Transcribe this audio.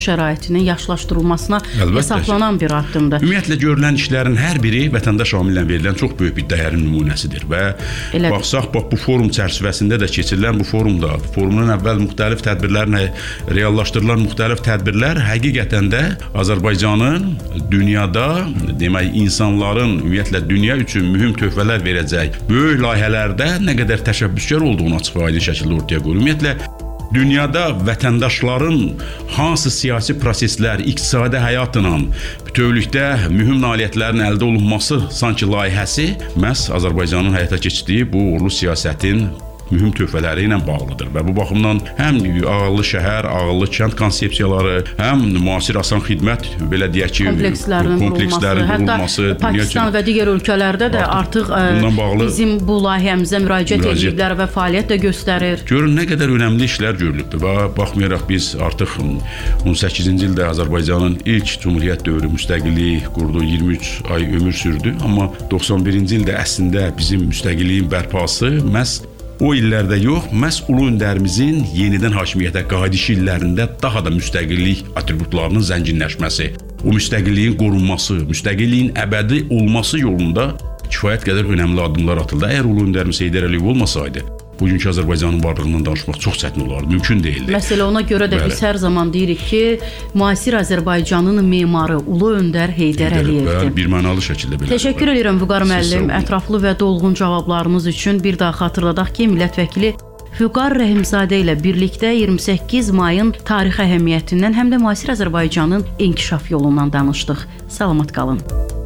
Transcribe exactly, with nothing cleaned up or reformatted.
şəraitinin yaşlaşdırılmasına Əlbəttə hesaplanan bir addımdır. Ümumiyyətlə görülən işlərin hər biri vətəndaş amillə verilən çox böyük bir dəyərin nümunəsidir və Elədir. Baxsaq, bax, bu forum çərçivəsində də keçirilən bu forumda, forumun əvvəl müxtəlif tədbirlərlə reallaşdırılan müxtəlif tədbirlər həqiqətən də Azərbaycanın dünyada, demək, insanların ümumiyyətlə dünya üçün mühüm töhfələr verəcək böyük layihələrdə nə qədər təşəbbüskar olduğunu açıq və aydın şəkildə ortaya qoyur. Ümumiyyətlə dünyada vətəndaşların hansı siyasi proseslər, iqtisadi həyatla bütövlükdə mühüm nailiyyətlərin əldə olunması sanki layihəsi məhz Azərbaycanın həyata keçirdiyi bu uğurlu siyasətin mühüm töhfələri ilə bağlıdır və bu baxımdan həm ağıllı şəhər, ağıllı kənd konsepsiyaları, həm müasir asan xidmət, belə deyək ki, komplekslərin qurulması, hətta Pakistan və digər ölkələrdə də artıq, artıq bizim bu layihəmizə müraciət ediblər və fəaliyyət də göstərir. Görün, nə qədər önəmli işlər görülübdür və baxmayaraq biz artıq on səkkizinci ildə Azərbaycanın ilk Cumhuriyyət dövrü müstəqilliyi qurdu, iyirmi üç ay ömür sürdü, amma doxsan birinci ildə əslində bizim müstəqilliyin bərpası məhz o illərdə yox, məhz ulu öndərimizin yenidən hakimiyyətə qayıdışı illərində daha da müstəqillik atributlarının zənginləşməsi, o müstəqilliyin qorunması, müstəqilliyin əbədi olması yolunda kifayət qədər önəmli addımlar atıldı. Əgər ulu öndərimiz Heydər Əliyev olmasaydı, bugünkü Azərbaycanın varlığından danışmaq çox çətin olardı, mümkün deyildi. Məsələ ona görə də Bəli. Biz hər zaman deyirik ki, müasir Azərbaycanın memarı ulu öndər Heydər Əliyevdir. Bir mənalı şəkildə belə. Təşəkkür edirəm Vüqar müəllim, ətraflı və dolğun cavablarınız üçün. Bir daha xatırladaq ki, millət vəkili Vüqar Rəhimzadə ilə birlikdə iyirmi səkkiz mayın tarixi əhəmiyyətindən həm də müasir Azərbaycanın inkişaf yolundan danışdıq. Salamat qalın.